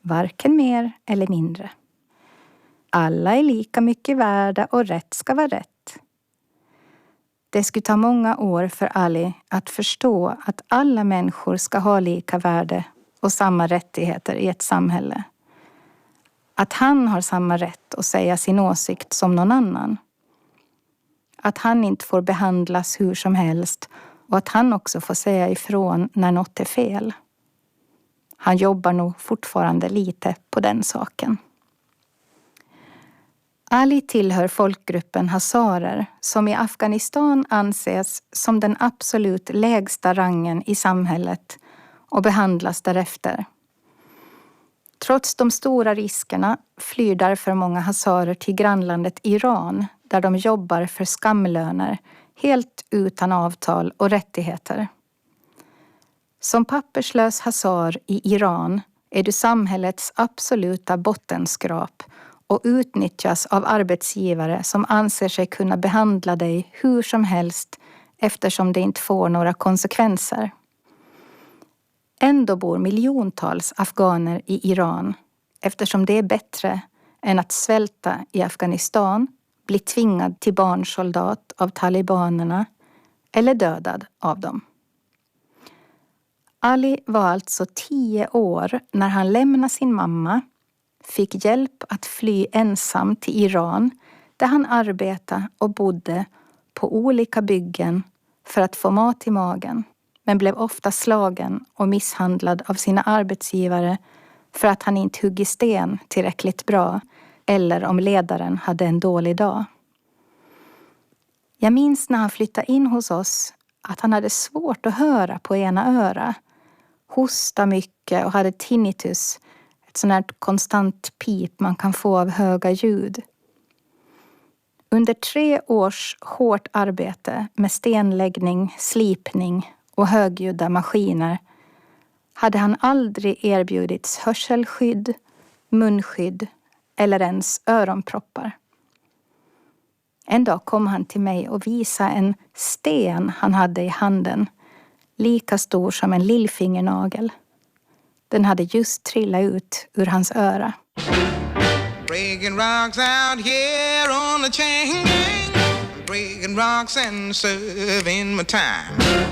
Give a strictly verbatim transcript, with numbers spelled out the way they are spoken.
varken mer eller mindre. Alla är lika mycket värda och rätt ska vara rätt. Det skulle ta många år för Ali att förstå att alla människor ska ha lika värde och samma rättigheter i ett samhälle. Att han har samma rätt att säga sin åsikt som någon annan. Att han inte får behandlas hur som helst och att han också får säga ifrån när något är fel. Han jobbar nog fortfarande lite på den saken. Ali tillhör folkgruppen hazarer som i Afghanistan anses som den absolut lägsta rangen i samhället och behandlas därefter. Trots de stora riskerna flyr därför många hazarer till grannlandet Iran där de jobbar för skamlöner helt utan avtal och rättigheter. Som papperslös hazar i Iran är du samhällets absoluta bottenskrap och utnyttjas av arbetsgivare som anser sig kunna behandla dig hur som helst eftersom det inte får några konsekvenser. Ändå bor miljontals afghaner i Iran eftersom det är bättre än att svälta i Afghanistan, bli tvingad till barnsoldat av talibanerna eller dödad av dem. Ali var alltså tio år när han lämnade sin mamma, fick hjälp att fly ensam till Iran där han arbetade och bodde på olika byggen för att få mat i magen, men blev ofta slagen och misshandlad av sina arbetsgivare för att han inte hugg i sten tillräckligt bra eller om ledaren hade en dålig dag. Jag minns när han flyttade in hos oss att han hade svårt att höra på ena öra, hosta mycket och hade tinnitus, ett sånt här konstant pip man kan få av höga ljud. Under tre års hårt arbete med stenläggning, slipning och högljudda maskiner hade han aldrig erbjudits hörselskydd, munskydd eller ens öronproppar. En dag kom han till mig och visade en sten han hade i handen, lika stor som en lillfingernagel. Den hade just trillat ut ur hans öra. Breaking rocks out here on the chain gang. Breaking rocks and serving my time.